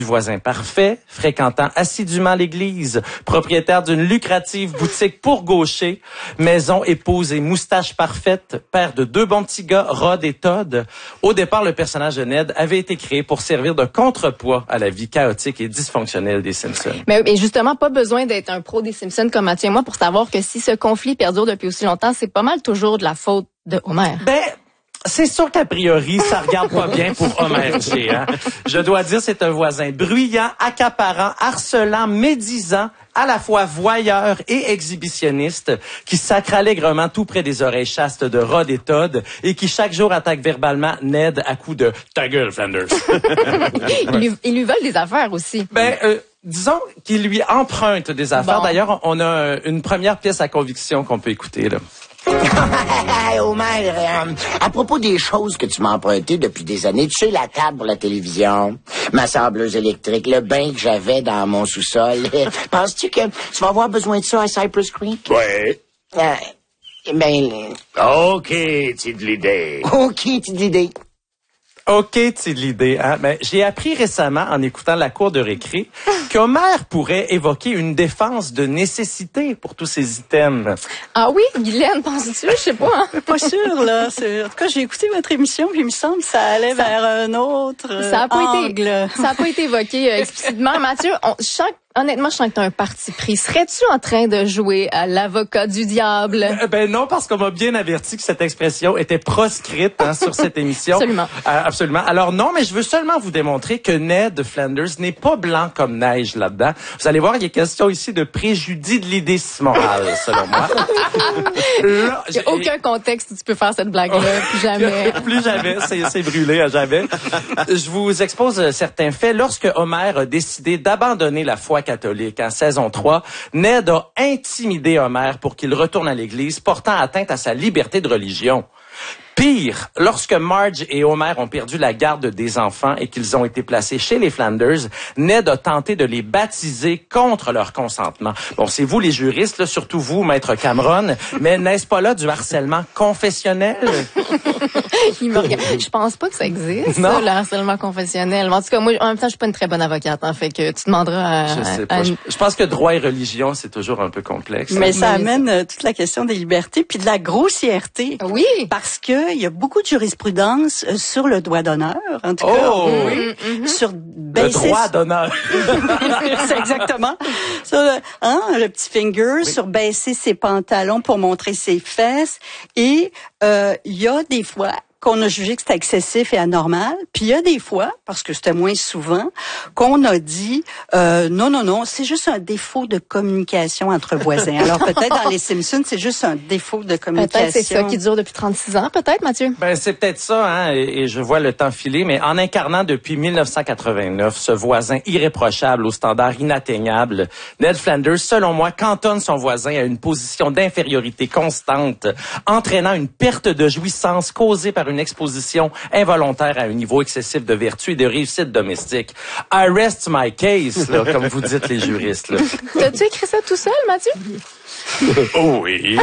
Voisin parfait, fréquentant assidûment l'église, propriétaire d'une lucrative boutique pour gauchers, maison, épouse et moustache parfaite, père de 2 bons petits gars, Rod et Todd. Au départ, le personnage de Ned avait été créé pour servir de contrepoids à la vie chaotique et dysfonctionnelle des Simpsons. Mais justement, pas besoin d'être un pro des Simpsons comme Mathieu et moi pour savoir que si ce conflit perdure depuis aussi longtemps, c'est pas mal toujours de la faute de Homer. C'est sûr qu'a priori, ça regarde pas bien pour Homer G. Hein? Je dois dire, c'est un voisin bruyant, accaparant, harcelant, médisant, à la fois voyeur et exhibitionniste, qui sacre allègrement tout près des oreilles chastes de Rod et Todd et qui chaque jour attaque verbalement Ned à coups de « Ta gueule, Flanders! » Il lui vole des affaires aussi. Disons qu'il lui emprunte des affaires. Bon. D'ailleurs, on a une première pièce à conviction qu'on peut écouter, là. Homer, à propos des choses que tu m'as empruntées depuis des années, tu sais, la table pour la télévision, ma sableuse électrique, le bain que j'avais dans mon sous-sol, penses-tu que tu vas avoir besoin de ça à Cypress Creek? Oui. OK, c'est de l'idée. OK, c'est de l'idée. OK, c'est de l'idée. Hein? Mais j'ai appris récemment, en écoutant la cour de récré, qu'Homer pourrait évoquer une défense de nécessité pour tous ces items. Ah oui, Guylaine, penses-tu? Je sais pas. Hein? Pas sûr, là. En tout cas, j'ai écouté votre émission, puis il me semble que ça allait vers un autre angle. Ça a pas été évoqué explicitement. Mathieu, honnêtement, je sens que tu as un parti pris. Serais-tu en train de jouer à l'avocat du diable? Non, parce qu'on m'a bien averti que cette expression était proscrite sur cette émission. Absolument. Absolument. Alors non, mais je veux seulement vous démontrer que Ned Flanders n'est pas blanc comme neige là-dedans. Vous allez voir, il est question ici de préjudice de l'idée morale, selon moi. Là, il n'y a aucun contexte où tu peux faire cette blague-là. Plus jamais. Plus jamais. C'est brûlé à jamais. Je vous expose certains faits. Lorsque Homer a décidé d'abandonner la foi catholique en saison 3, Ned a intimidé Homer pour qu'il retourne à l'église, portant atteinte à sa liberté de religion. Pire, lorsque Marge et Homer ont perdu la garde des enfants et qu'ils ont été placés chez les Flanders, Ned a tenté de les baptiser contre leur consentement. Bon, c'est vous les juristes, là, surtout vous, Maître Cameron, mais n'est-ce pas là du harcèlement confessionnel? Il me regarde. Je pense pas que ça existe, ça, le harcèlement confessionnel. En tout cas, moi, en même temps, je suis pas une très bonne avocate, hein, fait que tu demanderas à... Je sais pas. Je pense que droit et religion, c'est toujours un peu complexe. Mais ça amène toute la question des libertés puis de la grossièreté. Oui. Parce que il y a beaucoup de jurisprudence sur le doigt d'honneur, en tout cas. Sur le droit d'honneur. C'est exactement. Sur le petit finger, sur baisser ses pantalons pour montrer ses fesses. Et il y a des fois qu'on a jugé que c'était excessif et anormal, puis il y a des fois, parce que c'était moins souvent, qu'on a dit non, c'est juste un défaut de communication entre voisins. Alors peut-être dans les Simpsons, c'est juste un défaut de communication. Peut-être c'est ça qui dure depuis 36 ans, peut-être, Mathieu? C'est peut-être ça, hein, et je vois le temps filer, mais en incarnant depuis 1989 ce voisin irréprochable aux standards inatteignables, Ned Flanders, selon moi, cantonne son voisin à une position d'infériorité constante, entraînant une perte de jouissance causée par une exposition involontaire à un niveau excessif de vertu et de réussite domestique. I rest my case, là, comme vous dites les juristes. Là. T'as-tu écrit ça tout seul, Mathieu? Oui.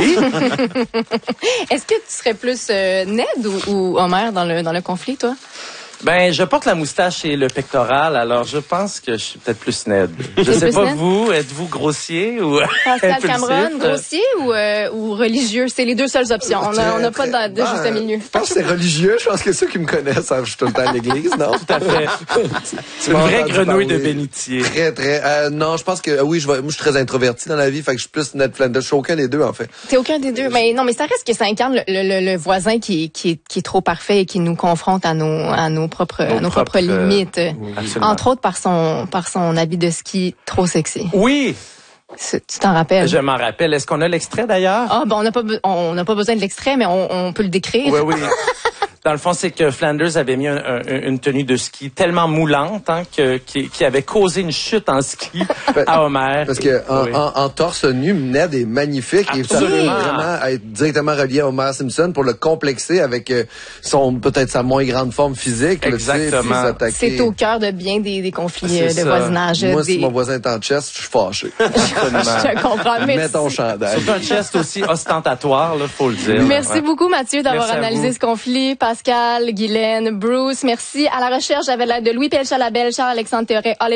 Est-ce que tu serais plus Ned ou Homer dans le conflit, toi? Je porte la moustache et le pectoral, alors je pense que je suis peut-être plus Ned. Je sais pas, vous, êtes-vous grossier ou Pascal Cameron, grossier ou religieux? C'est les deux seules options. On n'a pas de juste milieu. Je pense que c'est religieux. Je pense que ceux qui me connaissent savent que je suis tout le temps à l'église, non? Tout à fait. C'est une vraie grenouille de bénitier. Très, très. Non, je pense que oui, moi je suis très introverti dans la vie, fait que je suis plus Ned Flanders. Je suis aucun des deux, en fait. T'es aucun des deux. Mais non, mais ça reste que ça incarne le voisin qui est trop parfait et qui nous confronte à nos propres limites. Entre autres par son habit de ski trop sexy. Oui. Tu t'en rappelles? Je m'en rappelle. Est-ce qu'on a l'extrait d'ailleurs? On n'a pas besoin de l'extrait, mais on peut le décrire. Oui. Dans le fond, c'est que Flanders avait mis une tenue de ski tellement moulante qui avait causé une chute en ski à Homer. Parce que en torse nu, Ned est magnifique. Absolument. Et il vraiment être directement relié à Homer Simpson pour le complexer avec peut-être sa moins grande forme physique. Exactement. C'est au cœur de bien des conflits de voisinage. Moi, si mon voisin est en chest, je suis fâché. Je comprends. Mets ton chandail. C'est un chest aussi ostentatoire, là, faut le dire. Merci beaucoup, Mathieu, d'avoir analysé ce conflit. Pascal, Guylaine, Bruce, merci. À la recherche, j'avais l'aide de Louis Pelchalabelle, Charles-Alexandre Théoret,